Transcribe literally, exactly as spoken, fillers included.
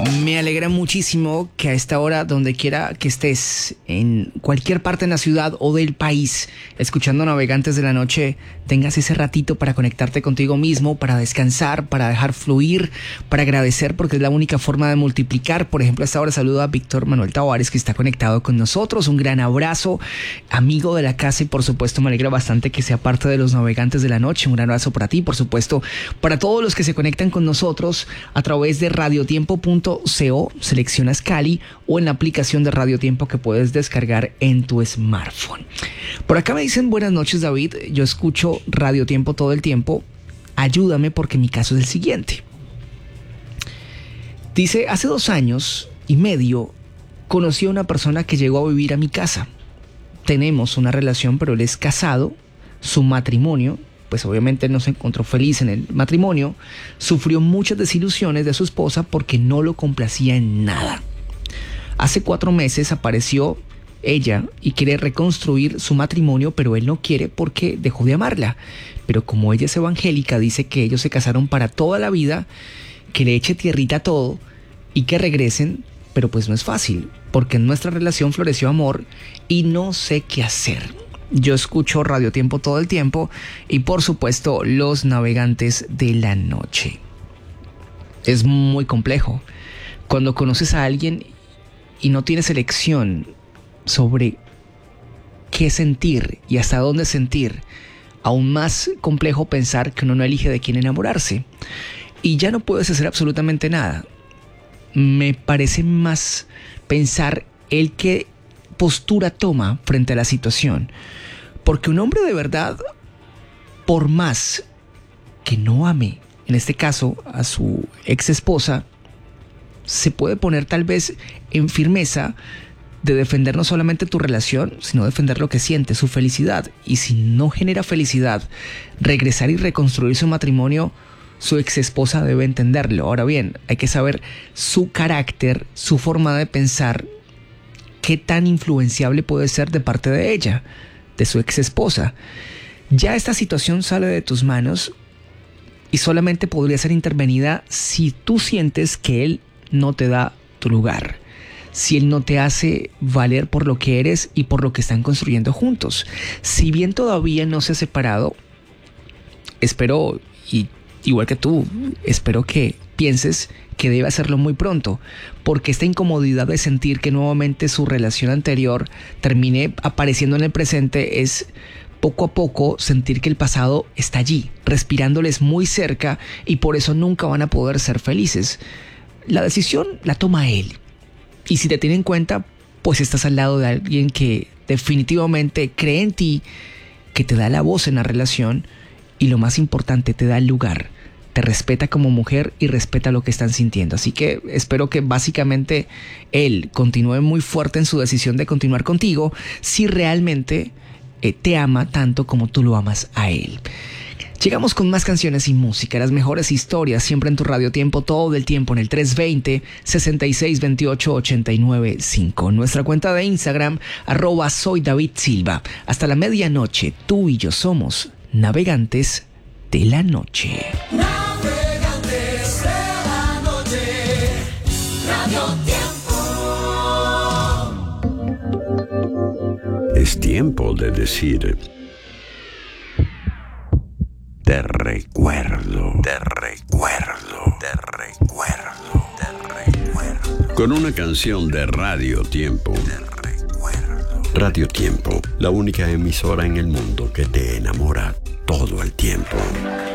Me alegra muchísimo que a esta hora, donde quiera que estés, en cualquier parte de la ciudad o del país, escuchando Navegantes de la Noche, tengas ese ratito para conectarte contigo mismo, para descansar, para dejar fluir, para agradecer, porque es la única forma de multiplicar. Por ejemplo, a esta hora saludo a Víctor Manuel Tavares, que está conectado con nosotros. Un gran abrazo, amigo de la casa, y por supuesto me alegra bastante que sea parte de los Navegantes de la Noche. Un gran abrazo para ti, por supuesto, para todos los que se conectan con nosotros a través de radiotiempo punto co, seleccionas Cali, o en la aplicación de Radio Tiempo que puedes descargar en tu smartphone. Por acá me dicen: buenas noches, David, yo escucho Radio Tiempo todo el tiempo, ayúdame porque mi caso es el siguiente. Dice: hace dos años y medio conocí a una persona que llegó a vivir a mi casa. Tenemos una relación, pero él es casado. Su matrimonio, pues obviamente no se encontró feliz en el matrimonio, sufrió muchas desilusiones de su esposa porque no lo complacía en nada. Hace cuatro meses apareció ella y quiere reconstruir su matrimonio, pero él no quiere porque dejó de amarla. Pero como ella es evangélica, dice que ellos se casaron para toda la vida, que le eche tierrita a todo y que regresen, pero pues no es fácil, porque en nuestra relación floreció amor y no sé qué hacer. Yo escucho Radio Tiempo todo el tiempo y por supuesto los Navegantes de la Noche. Es muy complejo cuando conoces a alguien y no tienes elección sobre qué sentir y hasta dónde sentir. Aún más complejo pensar que uno no elige de quién enamorarse y ya no puedes hacer absolutamente nada. Me parece más pensar el qué postura toma frente a la situación, porque un hombre de verdad, por más que no ame, en este caso a su ex esposa, se puede poner tal vez en firmeza de defender no solamente tu relación, sino defender lo que siente, su felicidad. Y si no genera felicidad, regresar y reconstruir su matrimonio, su ex esposa debe entenderlo. Ahora bien, hay que saber su carácter, su forma de pensar, qué tan influenciable puede ser de parte de ella, de su ex esposa. Ya esta situación sale de tus manos y solamente podría ser intervenida si tú sientes que él no te da tu lugar, si él no te hace valer por lo que eres y por lo que están construyendo juntos. Si bien todavía no se ha separado, espero, y igual que tú, espero que pienses que debe hacerlo muy pronto, porque esta incomodidad de sentir que nuevamente su relación anterior termine apareciendo en el presente es poco a poco sentir que el pasado está allí, respirándoles muy cerca, y por eso nunca van a poder ser felices. La decisión la toma él, y si te tiene en cuenta, pues estás al lado de alguien que definitivamente cree en ti, que te da la voz en la relación y, lo más importante, te da el lugar. Te respeta como mujer y respeta lo que están sintiendo. Así que espero que básicamente él continúe muy fuerte en su decisión de continuar contigo, si realmente eh, te ama tanto como tú lo amas a él. Llegamos con más canciones y música, las mejores historias, siempre en tu Radio Tiempo, todo el tiempo en el tres veinte, sesenta y seis veintiocho, ochenta y nueve cinco. Nuestra cuenta de Instagram, arroba soy David Silva. Hasta la medianoche, tú y yo somos Navegantes de la Noche. Navegantes de la Noche, Radio Tiempo. Es tiempo de decir: te recuerdo, te recuerdo, te recuerdo, te recuerdo. Con una canción de Radio Tiempo. Te recuerdo. Radio Tiempo, la única emisora en el mundo que te enamora todo el tiempo.